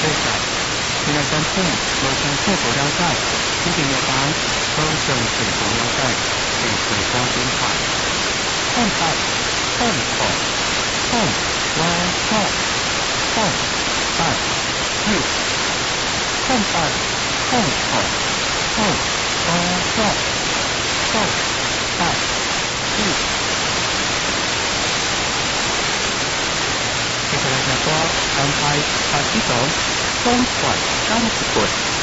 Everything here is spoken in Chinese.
在，现在真正无上初步了解，一定要把无上全部了解，并提高心态。看法、看法、看我看、看法、日、看法、看法、看我看、看法、日。接下来就多安排把这种中管刚子滚。